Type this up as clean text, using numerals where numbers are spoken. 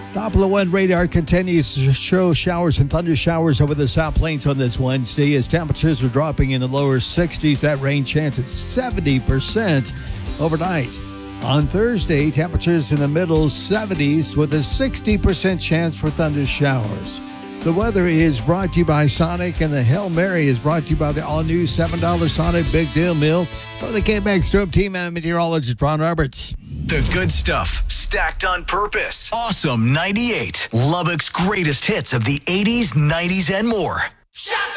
Doppler 1 radar continues to show showers and thunder showers over the South Plains on this Wednesday as temperatures are dropping in the lower 60s. That rain chance at 70% overnight. On Thursday, temperatures in the middle 70s with a 60% chance for thunder showers. The weather is brought to you by Sonic, and the Hail Mary is brought to you by the all-new $7 Sonic Big Deal Meal. For the K-Max Strobe team, I'm meteorologist Ron Roberts. The good stuff, stacked on purpose. Awesome 98, Lubbock's greatest hits of the 80s, 90s, and more. Shout